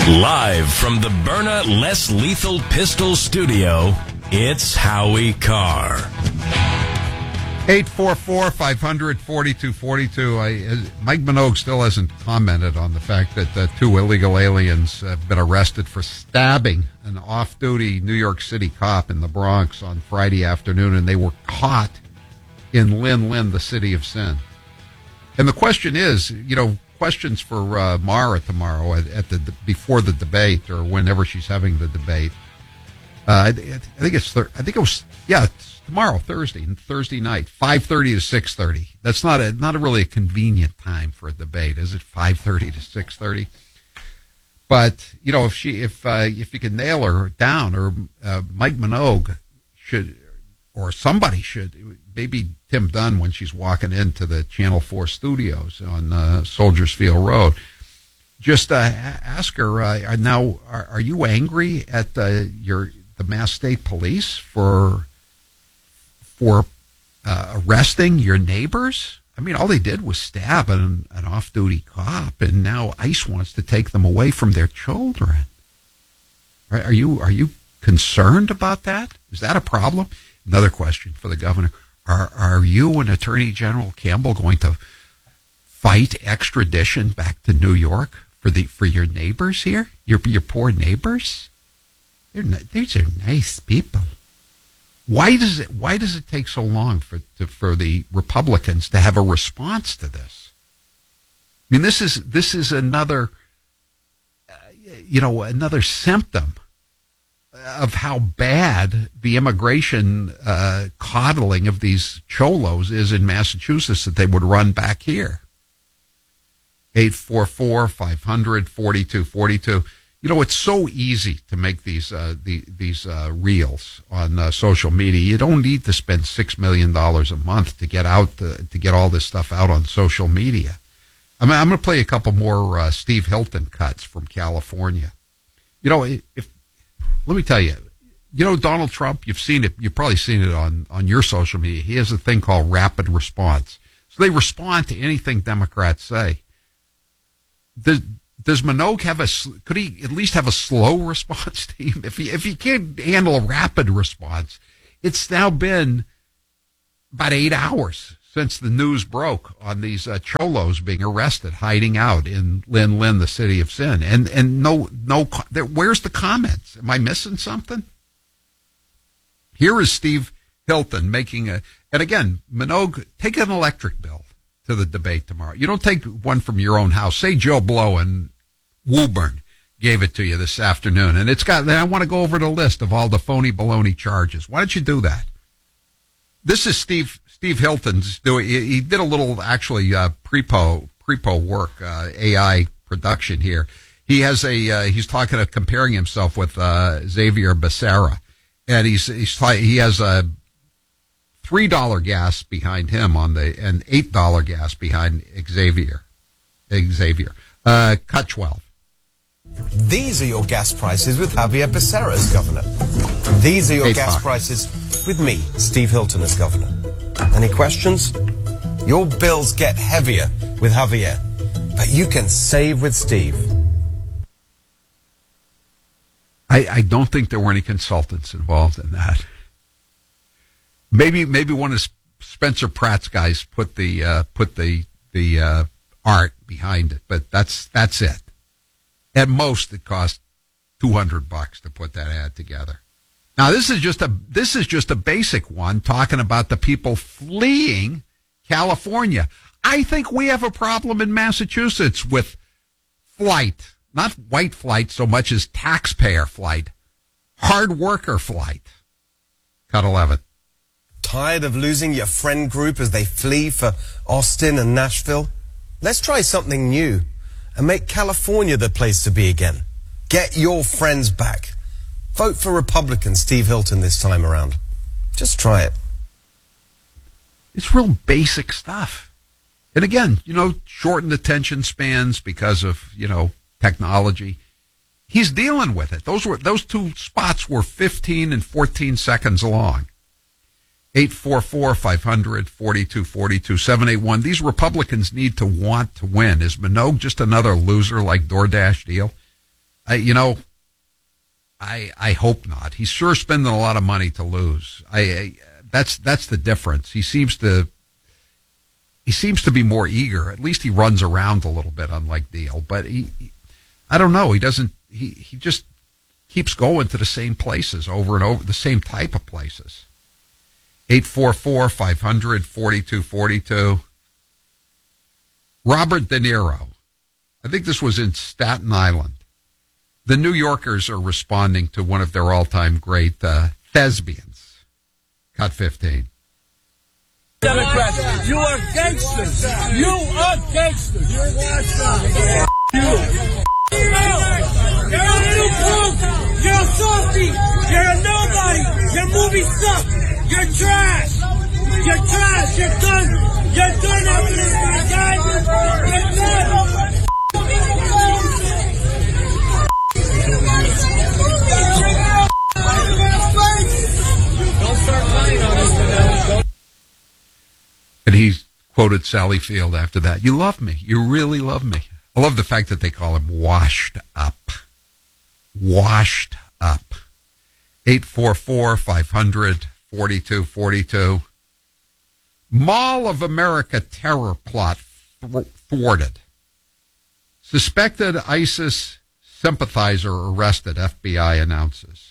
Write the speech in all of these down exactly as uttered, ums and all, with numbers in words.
Live from the Byrna Less Lethal Pistol Studio, it's Howie Carr. eight four four, five hundred, forty-two forty-two. I, uh, Mike Minogue still hasn't commented on the fact that uh, two illegal aliens have been arrested for stabbing an off-duty New York City cop in the Bronx on Friday afternoon, and they were caught in Lynn Lynn, the city of sin. And the question is, you know, questions for uh, Mara tomorrow at, at the before the debate or whenever she's having the debate. Uh, I, I think it's thir- I think it was yeah it's tomorrow Thursday Thursday night five thirty to six thirty. That's not a not a really a convenient time for a debate, is it? Five thirty to six thirty. But you know, if she if uh, if you can nail her down, or uh, Mike Minogue should, or somebody should, maybe Tim Dunn when she's walking into the Channel four studios on uh, Soldiers Field Road. Just uh, ask her, uh, now, are, are you angry at uh, your the Mass State Police for for uh, arresting your neighbors? I mean, all they did was stab an, an off-duty cop, and now ICE wants to take them away from their children. Are, are you are you concerned about that? Is that a problem? Another question for the governor. Are are you and Attorney General Campbell going to fight extradition back to New York for the for your neighbors here? Your your poor neighbors? They're these are nice people. Why does it why does it take so long for to, for the Republicans to have a response to this? I mean, this is this is another uh, you know another symptom of how bad the immigration uh, coddling of these cholos is in Massachusetts that they would run back here. eight four four, five hundred, forty-two forty-two. You know, it's so easy to make these uh, the, these uh, reels on uh, social media. You don't need to spend six million dollars a month to get out the, to get all this stuff out on social media. I mean, I'm going to play a couple more uh, Steve Hilton cuts from California. You know, if let me tell you, you know, Donald Trump, you've seen it, you've probably seen it on, on your social media. He has a thing called rapid response. So they respond to anything Democrats say. Does, does Minogue have a, could he at least have a slow response team? If he, if he can't handle a rapid response, it's now been about eight hours since the news broke on these uh, cholos being arrested, hiding out in Lynn Lynn, the city of sin. And and no, no, there, where's the comments? Am I missing something? Here is Steve Hilton making a, and again, Minogue, take an electric bill to the debate tomorrow. You don't take one from your own house. Say Joe Blow in Woburn gave it to you this afternoon, and it's got, I want to go over the list of all the phony baloney charges. Why don't you do that? This is Steve Steve Hilton's doing. He did a little actually uh, prepo prepo work, uh, A I production here. He has a uh, he's talking of comparing himself with uh, Xavier Becerra, and he's he's he has a three dollar gas behind him on the and eight dollar gas behind Xavier. Xavier, uh, cut twelve. These are your gas prices with Javier Becerra as governor. These are your Eight gas five. prices with me, Steve Hilton, as governor. Any questions? Your bills get heavier with Javier, but you can save with Steve. I, I don't think there were any consultants involved in that. Maybe maybe one of Spencer Pratt's guys put the uh, put the the uh, art behind it, but that's that's it. At most, it cost two hundred bucks to put that ad together. Now, this is just a this is just a basic one talking about the people fleeing California. I think we have a problem in Massachusetts with flight, not white flight so much as taxpayer flight, hard worker flight. Cut eleven. Tired of losing your friend group as they flee for Austin and Nashville? Let's try something new and make California the place to be again. Get your friends back. Vote for Republican Steve Hilton this time around. Just try it. It's real basic stuff. And again, you know, shortened attention spans because of, you know, technology. He's dealing with it. Those were those two spots were fifteen and fourteen seconds long. eight four four, five hundred, forty-two forty-two, seven eight one. These Republicans need to want to win. Is Minogue just another loser like DoorDash deal? I, you know, I I hope not. He's sure spending a lot of money to lose. I, I that's that's the difference. He seems to he seems to be more eager. At least he runs around a little bit, unlike Deal. But he, he I don't know. He doesn't. He he just keeps going to the same places over and over, the same type of places. eight four four, five hundred, forty-two forty-two. Robert De Niro. I think this was in Staten Island. The New Yorkers are responding to one of their all-time great uh, thespians. Cut fifteen. Democrats, you are gangsters. You are gangsters. You're washed up. You. You're a little punk. You're a softy. You're a nobody. Your movie sucks. You're trash. You're trash. You're done. You're done after this, guys. You're done. Don't start lying on us. And he quoted Sally Field after that. You love me. You really love me. I love the fact that they call him washed up. Washed up. eight four four, five hundred, forty-two forty-two. Mall of America terror plot thwarted. Suspected ISIS sympathizer arrested, F B I announces.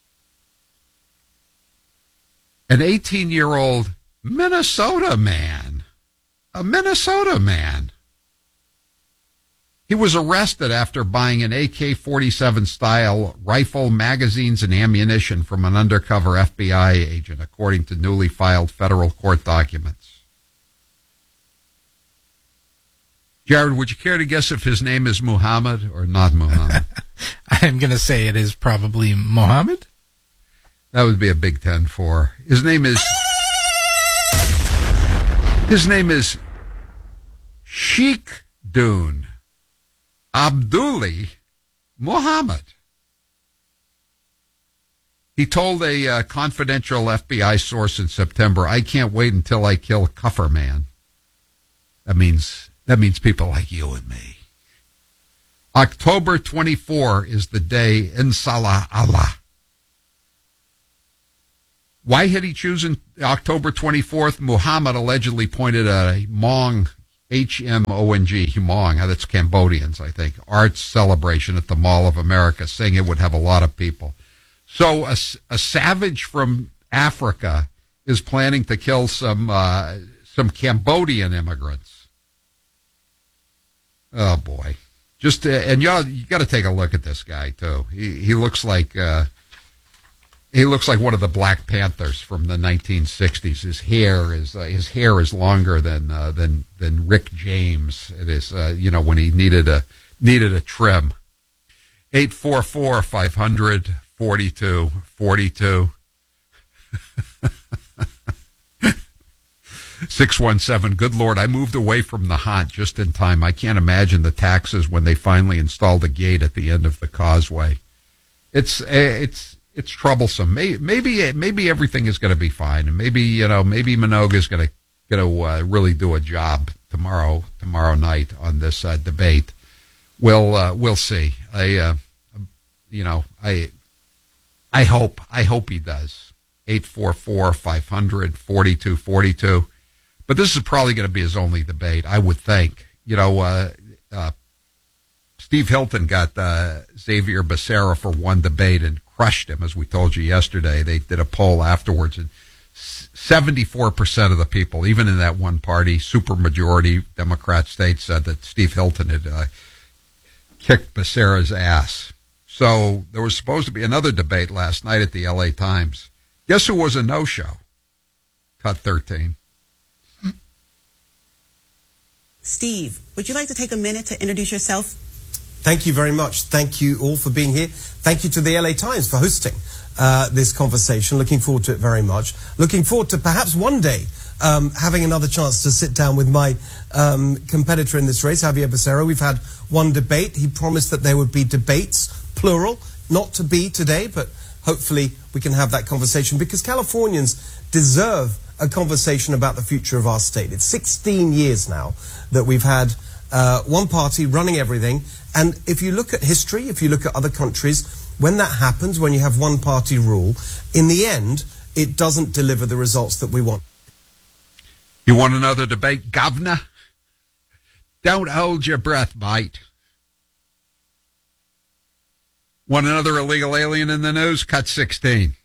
An eighteen-year-old Minnesota man. A Minnesota man. He was arrested after buying an A K forty-seven style rifle, magazines, and ammunition from an undercover F B I agent, according to newly filed federal court documents. Jared, would you care to guess if his name is Muhammad or not Muhammad? I'm going to say it is probably Muhammad. That would be a Big Ten four. His name is... His name is Sheikh Dune Abdulli Muhammad. He told a uh, confidential F B I source in September, I can't wait until I kill Kuffer Man. That means, that means people like you and me. October twenty-fourth is the day, Inshallah Allah. Why had he chosen October twenty-fourth? Muhammad allegedly pointed at a Hmong, H M O N G, Hmong, that's Cambodians, I think, arts celebration at the Mall of America, saying it would have a lot of people. So a, a savage from Africa is planning to kill some uh, some Cambodian immigrants. Oh, boy. Just uh, and y'all, you got to take a look at this guy, too. He, he looks like... Uh, He looks like one of the Black Panthers from the nineteen sixties. His hair is uh, his hair is longer than uh, than than Rick James. It is uh, you know when he needed a needed a trim. Eight four four five hundred forty two forty two. Six one seven. Good Lord, I moved away from the haunt just in time. I can't imagine the taxes when they finally installed a gate at the end of the causeway. It's it's. It's troublesome. Maybe, maybe, maybe everything is going to be fine, and maybe you know, maybe Minogue is going to going to uh, really do a job tomorrow, tomorrow night on this uh, debate. We'll uh, we'll see. I, uh, you know, I, I hope, I hope he does. Eight four four five hundred forty two forty two. But this is probably going to be his only debate, I would think. You know, uh, uh, Steve Hilton got uh, Xavier Becerra for one debate and crushed him, as we told you yesterday. They did a poll afterwards, and seventy-four percent of the people, even in that one party, supermajority Democrat state, said that Steve Hilton had uh, kicked Becerra's ass. So there was supposed to be another debate last night at the L A Times. Guess who was a no-show? Cut thirteen. Steve, would you like to take a minute to introduce yourself? Thank you very much. Thank you all for being here. Thank you to the L A Times for hosting uh, this conversation. Looking forward to it very much. Looking forward to perhaps one day um, having another chance to sit down with my um, competitor in this race, Javier Becerra. We've had one debate. He promised that there would be debates, plural, not to be today, but hopefully we can have that conversation because Californians deserve a conversation about the future of our state. It's sixteen years now that we've had uh, one party running everything. And if you look at history, if you look at other countries, when that happens, when you have one party rule, in the end, it doesn't deliver the results that we want. You want another debate, Governor? Don't hold your breath, mate. Want another illegal alien in the news? Cut sixteen.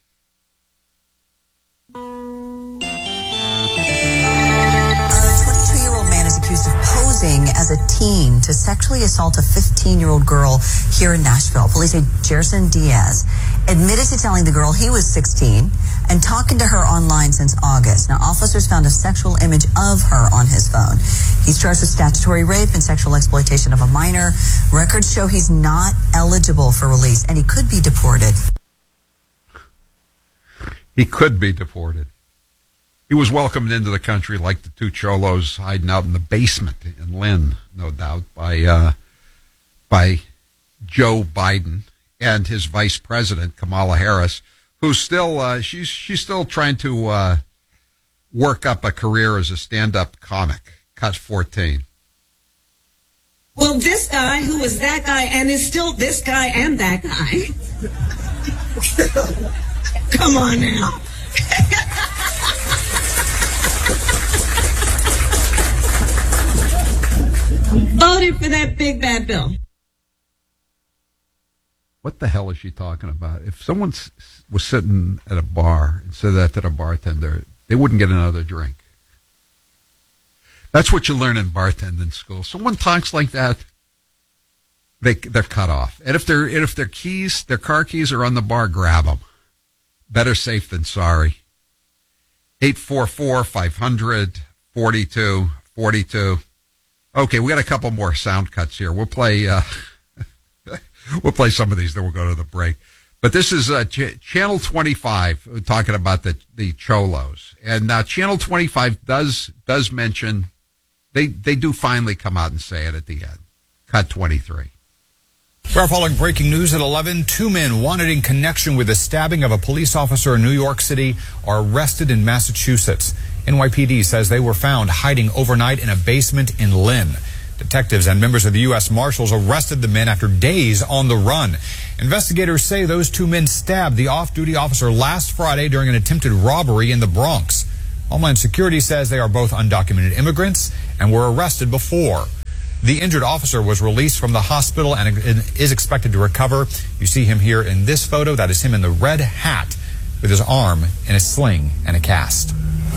Accused of posing as a teen to sexually assault a fifteen-year-old girl here in Nashville. Police say Jerson Diaz admitted to telling the girl he was sixteen and talking to her online since August. Now, officers found a sexual image of her on his phone. He's charged with statutory rape and sexual exploitation of a minor. Records show he's not eligible for release, and he could be deported. He could be deported. He was welcomed into the country like the two cholos hiding out in the basement in Lynn, no doubt, by uh, by Joe Biden and his vice president, Kamala Harris, who's still uh, she's she's still trying to uh, work up a career as a stand-up comic. Cut fourteen. Well, this guy who was that guy and is still this guy and that guy. Come on now. Voted for that big bad bill. What the hell is she talking about? If someone was sitting at a bar and said that to the bartender, they wouldn't get another drink. That's what you learn in bartending school. Someone talks like that, they they're cut off. And if their and if their keys, their car keys are on the bar, grab them. Better safe than sorry. eight four four, five hundred, forty-two forty-two. Okay, we got a couple more sound cuts here. We'll play uh, we'll play some of these, then we'll go to the break. But this is uh, Ch- Channel twenty-five talking about the, the cholos. And uh, Channel twenty-five does does mention, they, they do finally come out and say it at the end. Cut twenty-three. We're following breaking news at eleven. Two men wanted in connection with the stabbing of a police officer in New York City are arrested in Massachusetts. N Y P D says they were found hiding overnight in a basement in Lynn. Detectives and members of the U S Marshals arrested the men after days on the run. Investigators say those two men stabbed the off-duty officer last Friday during an attempted robbery in the Bronx. Homeland Security says they are both undocumented immigrants and were arrested before. The injured officer was released from the hospital and is expected to recover. You see him here in this photo. That is him in the red hat with his arm in a sling and a cast.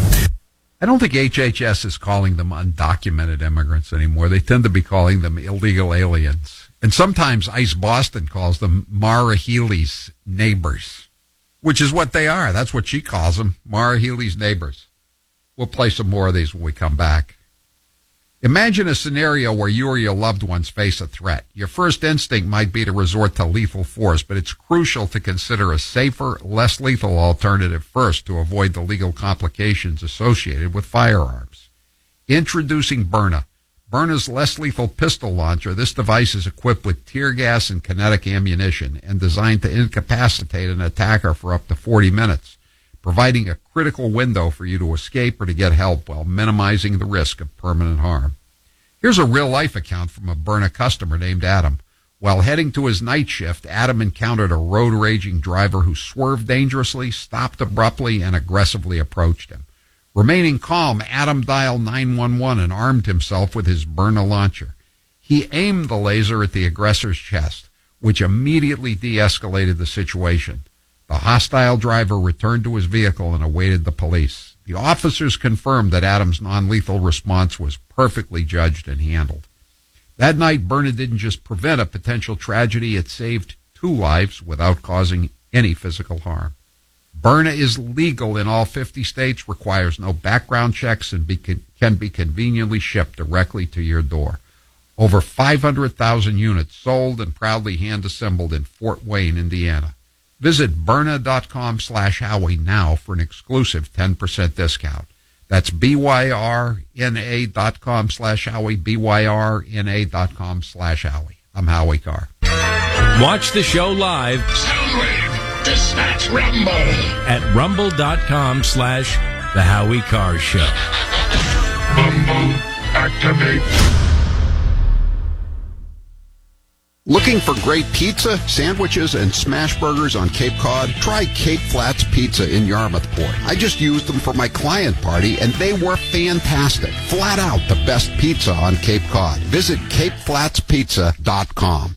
I don't think H H S is calling them undocumented immigrants anymore. They tend to be calling them illegal aliens. And sometimes ICE Boston calls them Maura Healey's neighbors, which is what they are. That's what she calls them, Maura Healey's neighbors. We'll play some more of these when we come back. Imagine a scenario where you or your loved ones face a threat. Your first instinct might be to resort to lethal force, but it's crucial to consider a safer, less lethal alternative first to avoid the legal complications associated with firearms. Introducing Byrna. Byrna's less lethal pistol launcher. This device is equipped with tear gas and kinetic ammunition and designed to incapacitate an attacker for up to forty minutes, providing a critical window for you to escape or to get help while minimizing the risk of permanent harm. Here's a real-life account from a Byrna customer named Adam. While heading to his night shift, Adam encountered a road-raging driver who swerved dangerously, stopped abruptly, and aggressively approached him. Remaining calm, Adam dialed nine one one and armed himself with his Byrna launcher. He aimed the laser at the aggressor's chest, which immediately de-escalated the situation. The hostile driver returned to his vehicle and awaited the police. The officers confirmed that Adam's non-lethal response was perfectly judged and handled. That night, Byrna didn't just prevent a potential tragedy, it saved two lives without causing any physical harm. Byrna is legal in all fifty states, requires no background checks, and be, can be conveniently shipped directly to your door. Over five hundred thousand units sold and proudly hand-assembled in Fort Wayne, Indiana. Visit Byrna.com slash Howie now for an exclusive ten percent discount. That's B-Y-R-N-A dot com slash Howie, B-Y-R-N-A dot com slash Howie. I'm Howie Carr. Watch the show live. Soundwave, dispatch Rumble. At rumble.com slash The Howie Carr Show. Rumble, activate. Looking for great pizza, sandwiches, and smash burgers on Cape Cod? Try Cape Flats Pizza in Yarmouthport. I just used them for my client party, and they were fantastic. Flat out the best pizza on Cape Cod. Visit cape flats pizza dot com.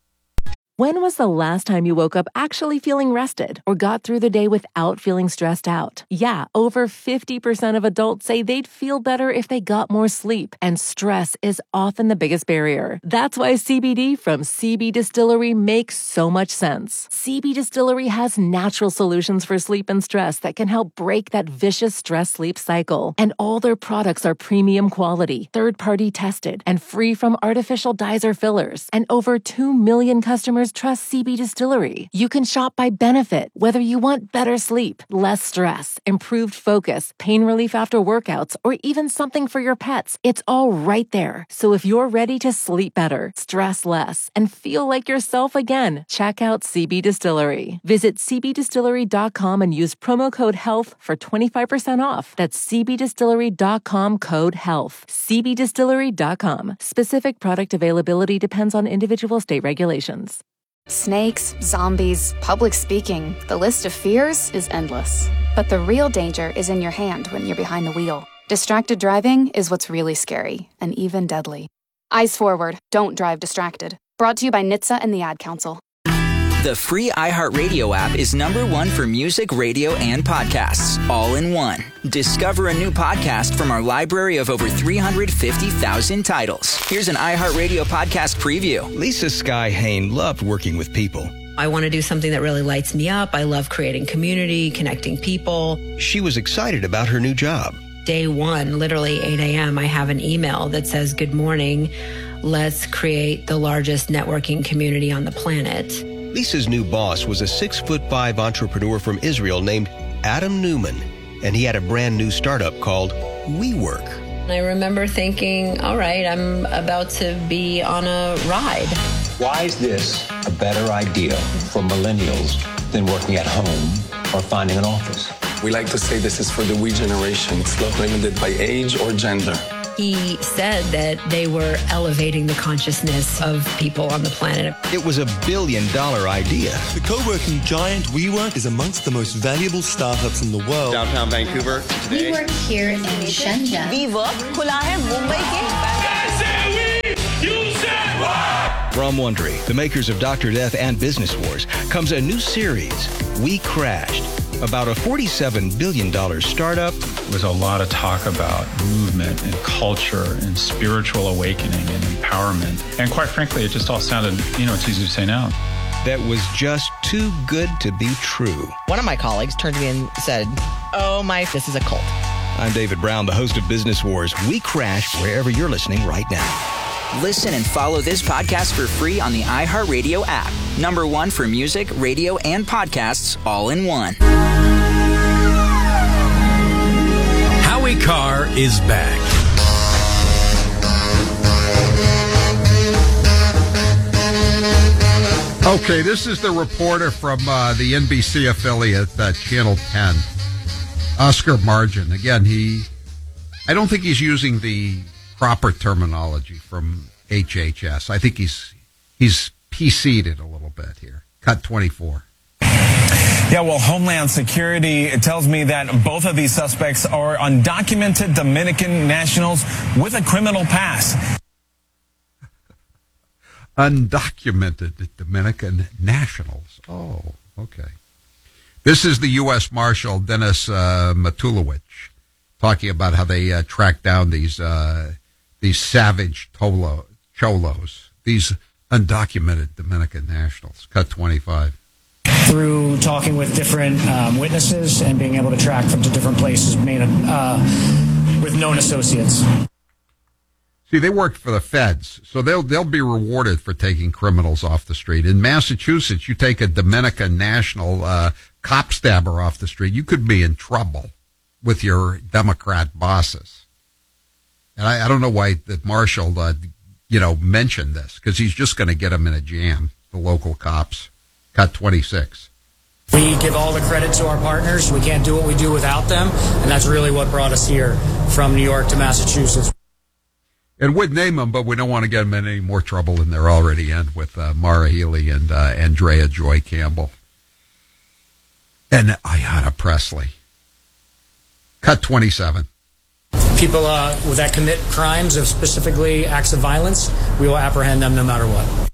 When was the last time you woke up actually feeling rested or got through the day without feeling stressed out? Yeah, over fifty percent of adults say they'd feel better if they got more sleep, and stress is often the biggest barrier. That's why C B D from C B Distillery makes so much sense. C B Distillery has natural solutions for sleep and stress that can help break that vicious stress-sleep cycle. And all their products are premium quality, third-party tested, and free from artificial dyes or fillers. And over two million customers trust C B Distillery. You can shop by benefit, whether you want better sleep, less stress, improved focus, pain relief after workouts, or even something for your pets. It's all right there. So if you're ready to sleep better, stress less, and feel like yourself again, check out C B Distillery. Visit c b distillery dot com and use promo code HEALTH for twenty-five percent off. That's c b distillery dot com code HEALTH. c b distillery dot com. Specific product availability depends on individual state regulations. Snakes, zombies, public speaking. The list of fears is endless. But the real danger is in your hand when you're behind the wheel. Distracted driving is what's really scary and even deadly. Eyes forward. Don't drive distracted. Brought to you by N H T S A and the Ad Council. The free iHeartRadio app is number one for music, radio, and podcasts, all in one. Discover a new podcast from our library of over three hundred fifty thousand titles. Here's an iHeartRadio podcast preview. Lisa Sky Hain loved working with people. I want to do something that really lights me up. I love creating community, connecting people. She was excited about her new job. Day one, literally eight a.m., I have an email that says, "Good morning. Let's create the largest networking community on the planet." Lisa's new boss was a six-foot-five entrepreneur from Israel named Adam Newman, and he had a brand new startup called WeWork. I remember thinking, all right, I'm about to be on a ride. Why is this a better idea for millennials than working at home or finding an office? We like to say this is for the we generation. It's not limited by age or gender. He said that they were elevating the consciousness of people on the planet. It was a billion-dollar idea. The co-working giant WeWork is amongst the most valuable startups in the world. Downtown Vancouver today. We work here in Shenzhen. WeWork खुला है मुंबई के. From Wondery, the makers of Doctor Death and Business Wars, comes a new series, We Crashed, about a forty-seven billion dollars startup. There was a lot of talk about movement and culture and spiritual awakening and empowerment. And quite frankly, it just all sounded, you know, it's easy to say now. That was just too good to be true. One of my colleagues turned to me and said, "Oh my, this is a cult." I'm David Brown, the host of Business Wars. We Crash wherever you're listening right now. Listen and follow this podcast for free on the iHeartRadio app. Number one for music, radio, and podcasts, all in one. Howie Carr is back. Okay, this is the reporter from uh, the N B C affiliate, uh, Channel ten, Oscar Margin. Again, he, I don't think he's using the proper terminology from H H S. I think he's he's P C'd it a little bit here. Cut twenty-four. Yeah, well, Homeland Security tells me that both of these suspects are undocumented Dominican nationals with a criminal past. Undocumented Dominican nationals. Oh, okay. This is the U S Marshal Dennis uh, Matulewicz talking about how they uh, tracked down these uh, these savage tolo, cholos, these undocumented Dominican nationals. Cut twenty-five. Through talking with different um, witnesses and being able to track them to different places made uh, with known associates. See, they worked for the feds, so they'll they'll be rewarded for taking criminals off the street. In Massachusetts, you take a Dominican national uh, cop stabber off the street, you could be in trouble with your Democrat bosses. And I, I don't know why the marshal, uh, you know, mentioned this, because he's just going to get them in a jam, the local cops. Cut twenty-six. We give all the credit to our partners. We can't do what we do without them, and that's really what brought us here from New York to Massachusetts. And would name them, but we don't want to get them in any more trouble than they're already in with uh, Mara Healy and uh, Andrea Joy Campbell. And Ayanna Presley. Cut twenty-seven. People uh, that commit crimes of specifically acts of violence, we will apprehend them no matter what.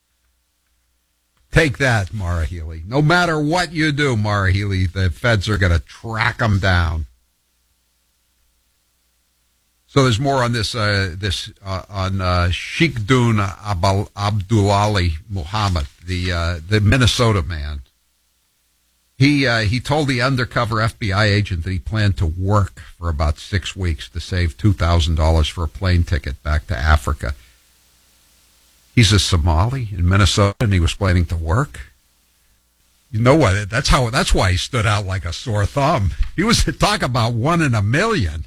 Take that, Mara Healy. No matter what you do, Mara Healy, the feds are going to track them down. So there's more on this uh, this uh, on uh, Sheikh Dun Abal- Abdulali Muhammad, the uh, the Minnesota man. He uh, he told the undercover F B I agent that he planned to work for about six weeks to save two thousand dollars for a plane ticket back to Africa. He's a Somali in Minnesota, and he was planning to work. You know what? That's how. That's why he stood out like a sore thumb. He was talk about one in a million.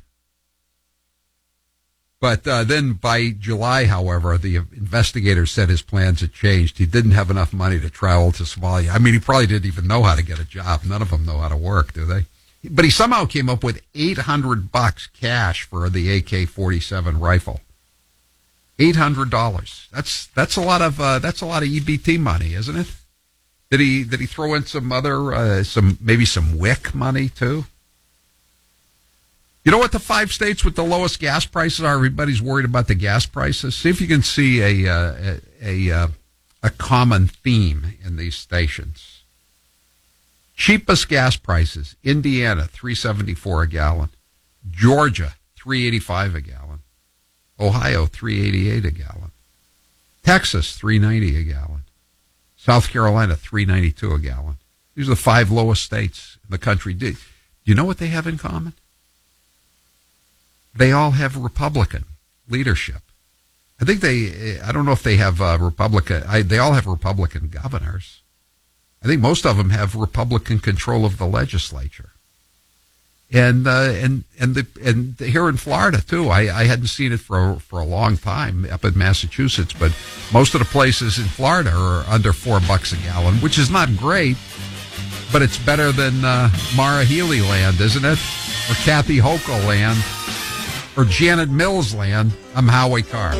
But uh, then by July, however, the investigators said his plans had changed. He didn't have enough money to travel to Somalia. I mean, he probably didn't even know how to get a job. None of them know how to work, do they? But he somehow came up with eight hundred bucks cash for the A K forty-seven rifle. eight hundred dollars. That's that's a lot of uh, that's a lot of E B T money, isn't it? Did he did he throw in some other uh, some maybe some W I C money too? You know what the five states with the lowest gas prices are? Everybody's worried about the gas prices. See if you can see a uh, a a, a common theme in these stations. Cheapest gas prices: Indiana three seventy four a gallon, Georgia three eighty five a gallon, Ohio three eighty eight a gallon, Texas three ninety a gallon, South Carolina three ninety two a gallon. These are the five lowest states in the country. Do you know what they have in common? They all have Republican leadership. I think they, I don't know if they have uh, Republican, I, they all have Republican governors. I think most of them have Republican control of the legislature. And, uh, and, and the, and here in Florida too, I, I hadn't seen it for, for a long time up in Massachusetts, but most of the places in Florida are under four bucks a gallon, which is not great, but it's better than, uh, Mara Healy land, isn't it? Or Kathy Hochul land. Or Janet Mills land. I'm Howie Carr.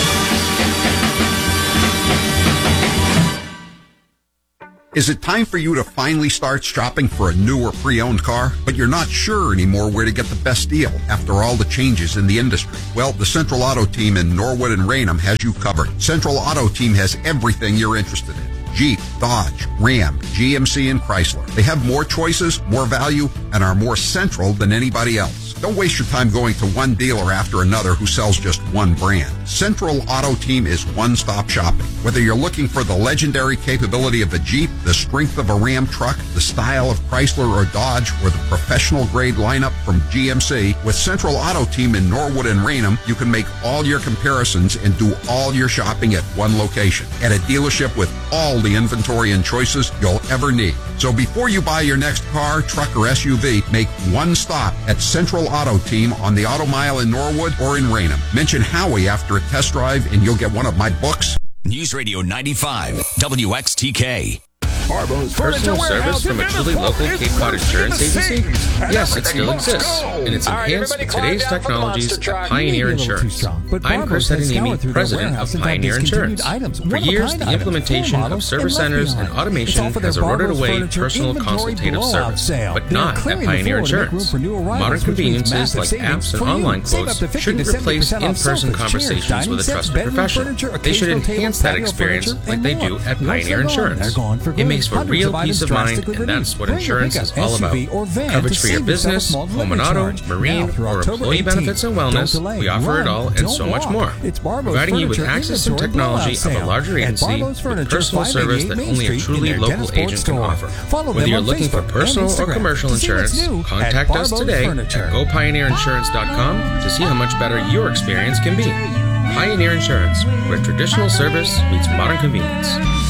Is it time for you to finally start shopping for a new or pre-owned car, but you're not sure anymore where to get the best deal after all the changes in the industry? Well, the Central Auto Team in Norwood and Raynham has you covered. Central Auto Team has everything you're interested in. Jeep, Dodge, Ram, G M C, and Chrysler. They have more choices, more value, and are more central than anybody else. Don't waste your time going to one dealer after another who sells just one brand. Central Auto Team is one-stop shopping. Whether you're looking for the legendary capability of a Jeep, the strength of a Ram truck, the style of Chrysler or Dodge, or the professional-grade lineup from G M C, with Central Auto Team in Norwood and Raynham, you can make all your comparisons and do all your shopping at one location, at a dealership with all the inventory and choices you'll ever need. So before you buy your next car, truck, or S U V, make one stop at Central Auto Team on the Auto Mile in Norwood or in Raynham. Mention Howie after a test drive and you'll get one of my books. News Radio ninety-five, W X T K. Barbo's personal service from a truly local Cape Cod insurance agency? Yes, it still exists, and it's enhanced with today's technologies at Pioneer Insurance. I'm Chris Edinemi, president of Pioneer Insurance. For years, the implementation of service centers and automation has eroded away personal consultative service, but not at Pioneer Insurance. Modern conveniences like apps and online quotes shouldn't replace in-person conversations with a trusted professional. They should enhance that experience like they do at Pioneer Insurance. It makes for real peace of mind, and that's what insurance is all about. Coverage for your business, home and auto, marine, or employee benefits and wellness, we offer it all and so much more. Providing you with access and technology of a larger agency with personal service that only a truly local agent can offer. Whether you're looking for personal or commercial insurance, contact us today at go pioneer insurance dot com to see how much better your experience can be. Pioneer Insurance, where traditional service meets modern convenience.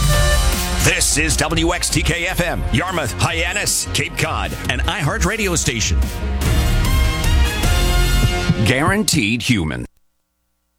This is W X T K F M, Yarmouth, Hyannis, Cape Cod, an iHeart radio station. Guaranteed Human.